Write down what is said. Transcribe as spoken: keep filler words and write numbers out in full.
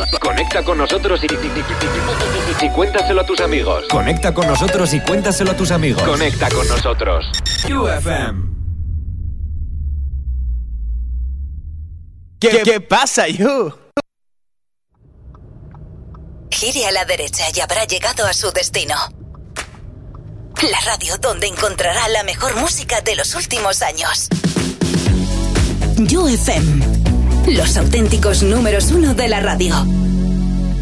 Conecta con nosotros y, y, y, y, y cuéntaselo a tus amigos. Conecta con nosotros y cuéntaselo a tus amigos. Conecta con nosotros. U F M. ¿Qué, ¿Qué pasa, You? Gire a la derecha y habrá llegado a su destino. La radio donde encontrará la mejor música de los últimos años. U F M. Los auténticos números uno de la radio.